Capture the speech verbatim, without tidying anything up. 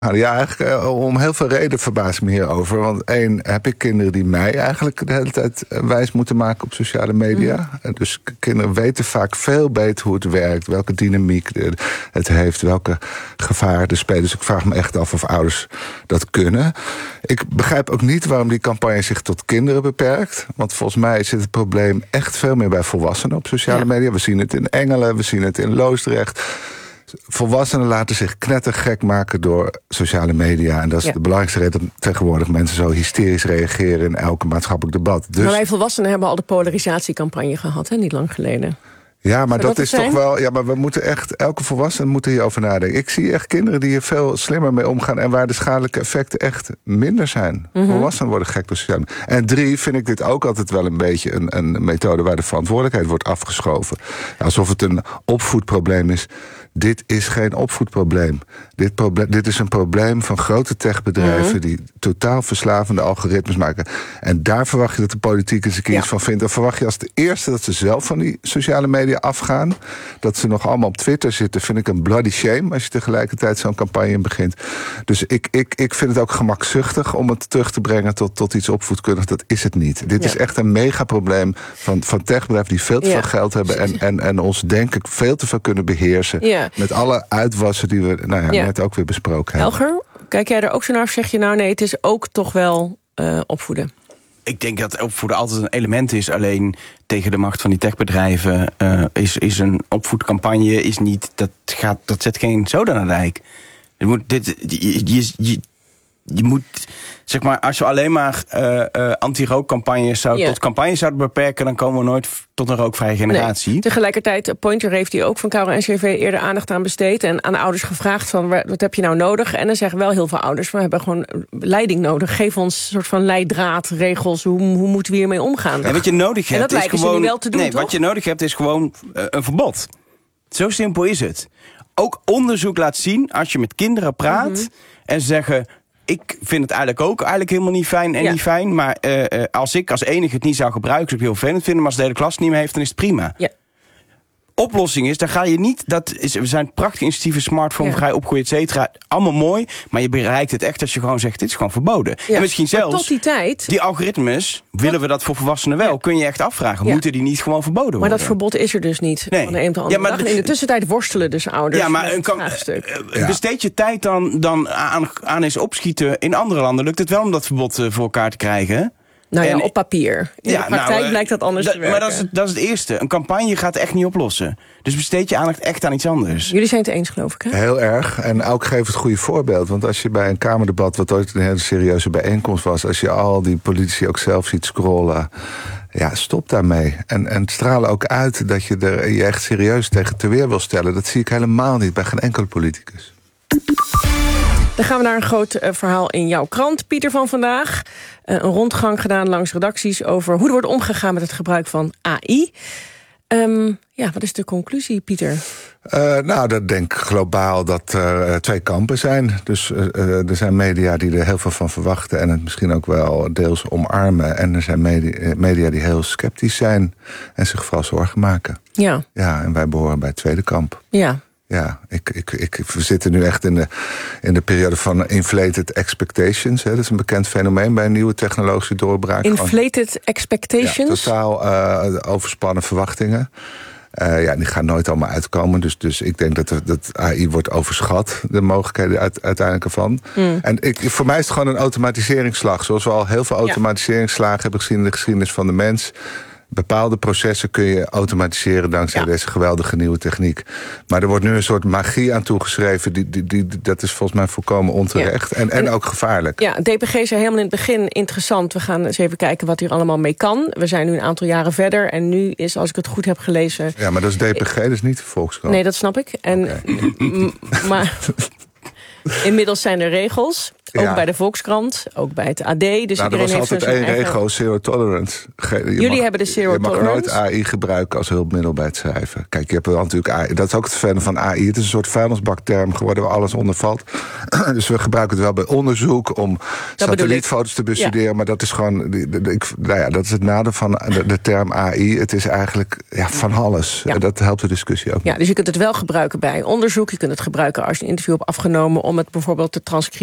Ja, eigenlijk uh, om heel veel redenen verbaas ik me hierover. Want één, heb ik kinderen die mij eigenlijk de hele tijd wijs moeten maken op sociale media. Mm. Dus kinderen weten vaak veel beter hoe het werkt, welke dynamiek het heeft, welke gevaren er spelen. Dus ik vraag me echt af of ouders dat kunnen. Ik begrijp ook niet waarom die campagne zich tot kinderen beperkt. Want volgens mij zit het probleem echt veel meer bij volwassenen op sociale ja. media. We zien het in Engelen, we zien het in Loosdrecht. Volwassenen laten zich knettergek maken door sociale media. En dat is ja. de belangrijkste reden dat tegenwoordig mensen zo hysterisch reageren in elke maatschappelijk debat. Dus... Maar wij volwassenen hebben al de polarisatiecampagne gehad, hè, niet lang geleden. Ja, maar Zou dat, dat is zijn? toch wel... Ja, maar we moeten echt... Elke volwassene moet hierover nadenken. Ik zie echt kinderen die hier veel slimmer mee omgaan en waar de schadelijke effecten echt minder zijn. Mm-hmm. Volwassenen worden gek door sociale media. En drie, vind ik dit ook altijd wel een beetje een, een methode waar de verantwoordelijkheid wordt afgeschoven. Alsof het een opvoedprobleem is. Dit is geen opvoedprobleem. Dit, probleem, dit is een probleem van grote techbedrijven mm-hmm. die totaal verslavende algoritmes maken. En daar verwacht je dat de politiek eens een keer iets ja. van vindt. Dan verwacht je als de eerste dat ze zelf van die sociale media afgaan. Dat ze nog allemaal op Twitter zitten, vind ik een bloody shame als je tegelijkertijd zo'n campagne begint. Dus ik, ik, ik vind het ook gemakzuchtig om het terug te brengen tot, tot iets opvoedkundigs. Dat is het niet. Dit ja. is echt een megaprobleem van, van techbedrijven die veel te ja. veel geld hebben en, en, en ons denk ik veel te veel kunnen beheersen. Ja. Met alle uitwassen die we nou ja, ja. net ook weer besproken hebben. Elger, kijk jij er ook zo naar of zeg je nou nee, het is ook toch wel uh, opvoeden? Ik denk dat opvoeden altijd een element is. Alleen tegen de macht van die techbedrijven uh, is, is een opvoedcampagne is niet, dat, gaat, dat zet geen zoden naar de dijk. Je moet, dit, je, je, je, je moet, zeg maar, als je alleen maar uh, uh, anti-rookcampagnes zou, ja. tot campagnes zouden beperken, dan komen we nooit tot een rookvrije generatie. Nee. Tegelijkertijd, Pointer heeft hier ook van K R O N C V eerder aandacht aan besteed en aan de ouders gevraagd van wat heb je nou nodig? En dan zeggen wel heel veel ouders, we hebben gewoon leiding nodig. Geef ons een soort van leidraad, regels, hoe, hoe moeten we hiermee omgaan? En wat je nodig hebt, en dat is lijken gewoon, ze nu wel te doen, nee, toch? wat je nodig hebt is gewoon uh, een verbod. Zo simpel is het. Ook onderzoek laat zien, als je met kinderen praat mm-hmm. en zeggen, ik vind het eigenlijk ook eigenlijk helemaal niet fijn en ja. niet fijn. Maar uh, uh, als ik als enige het niet zou gebruiken, zou ik het heel vervelend vinden. Maar als de hele klas het niet meer heeft, dan is het prima. Ja. Oplossing is, dan ga je niet, dat is, we zijn prachtige initiatieven, smartphone, ja. vrij opgroeien, et cetera. Allemaal mooi, maar je bereikt het echt als je gewoon zegt, dit is gewoon verboden. Ja. En misschien zelfs, tot die tijd, die algoritmes, tot... willen we dat voor volwassenen wel? Ja. Kun je echt afvragen, ja. moeten die niet gewoon verboden worden? Maar dat verbod is er dus niet, nee. van de een op de andere ja, dag. En in de tussentijd worstelen dus ouders ja, maar met een kan, vraagstuk. Uh, ja. Besteed je tijd dan, dan aan, aan eens opschieten in andere landen? Lukt het wel om dat verbod uh, voor elkaar te krijgen? Nou ja, en, op papier. In ja, de praktijk nou, blijkt dat anders da, te werken. Maar dat is, het, dat is het eerste. Een campagne gaat echt niet oplossen. Dus besteed je aandacht echt aan iets anders. Jullie zijn het eens, geloof ik, hè? Heel erg. En ook geeft het goede voorbeeld. Want als je bij een Kamerdebat, wat ooit een hele serieuze bijeenkomst was, als je al die politici ook zelf ziet scrollen, ja, stop daarmee. En, en straal ook uit dat je er je echt serieus tegen te weer wil stellen. Dat zie ik helemaal niet bij geen enkele politicus. Dan gaan we naar een groot uh, verhaal in jouw krant, Pieter van vandaag. Uh, een rondgang gedaan langs redacties over hoe er wordt omgegaan met het gebruik van A I. Um, ja, wat is de conclusie, Pieter? Uh, nou, dat denk ik globaal dat er uh, twee kampen zijn. Dus uh, uh, er zijn media die er heel veel van verwachten en het misschien ook wel deels omarmen. En er zijn media, media die heel sceptisch zijn en zich vooral zorgen maken. Ja. Ja, en wij behoren bij het tweede kamp. Ja. Ja, ik, ik, ik, we zitten nu echt in de, in de periode van inflated expectations. Hè. Dat is een bekend fenomeen bij een nieuwe technologische doorbraak. Inflated expectations? Ja, totaal uh, overspannen verwachtingen. Uh, ja, die gaan nooit allemaal uitkomen. Dus, dus ik denk dat, er, dat A I wordt overschat, de mogelijkheden uit, uiteindelijk ervan. Mm. En ik, voor mij is het gewoon een automatiseringsslag. Zoals we al heel veel automatiseringsslagen ja. hebben gezien in de geschiedenis van de mens. Bepaalde processen kun je automatiseren dankzij ja. deze geweldige nieuwe techniek. Maar er wordt nu een soort magie aan toegeschreven. Die, die, die, dat is volgens mij volkomen onterecht. Ja. En, en, en ook gevaarlijk. Ja, D P G zei helemaal in het begin interessant. We gaan eens even kijken wat hier allemaal mee kan. We zijn nu een aantal jaren verder. En nu is, als ik het goed heb gelezen... Ja, maar dat is D P G, dat is niet de Volkskrant. Nee, dat snap ik. En, okay. m- maar... Inmiddels zijn er regels. Ook Ja. bij de Volkskrant, ook bij het A D. Dus Nou, iedereen er was heeft altijd zo één zijn eigen... regel, zero tolerance. Ge- je Jullie mag- hebben de zero Je mag tolerance. nooit A I gebruiken als hulpmiddel bij het schrijven. Kijk, je hebt wel natuurlijk A I. Dat is ook het vervelende van A I. Het is een soort vuilnisbakterm geworden waar alles onder valt. Dus we gebruiken het wel bij onderzoek om satellietfoto's te bestuderen. Ja. Maar dat is gewoon, ik, nou ja, dat is het nadeel van de, de term A I. Het is eigenlijk ja, van alles. Ja. Dat helpt de discussie ook Ja, niet. dus je kunt het wel gebruiken bij onderzoek. Je kunt het gebruiken als je een interview hebt afgenomen om het bijvoorbeeld te transcriberen